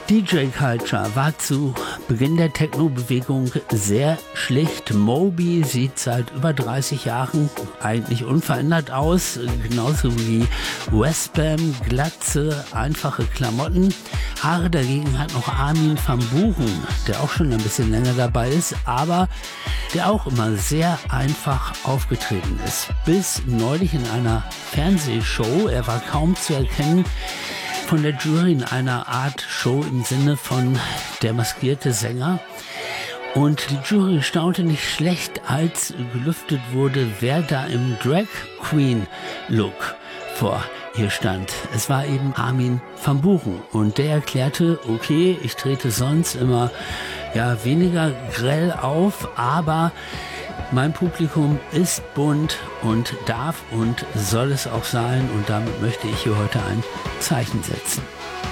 DJ Culture war zu Beginn der Techno-Bewegung sehr schlicht. Moby sieht seit über 30 Jahren eigentlich unverändert aus, genauso wie Westbam, Glatze, einfache Klamotten. Haare dagegen hat noch Armin van Buuren, der auch schon ein bisschen länger dabei ist, aber der auch immer sehr einfach aufgetreten ist. Bis neulich in einer Fernsehshow, er war kaum zu erkennen, von der Jury in einer Art Show im Sinne von der maskierte Sänger. Und die Jury staunte nicht schlecht, als gelüftet wurde, wer da im Drag Queen Look vor ihr stand. Es war eben Armin van Buuren und der erklärte, okay, ich trete sonst immer weniger grell auf, aber mein Publikum ist bunt und darf und soll es auch sein und damit möchte ich hier heute ein Zeichen setzen.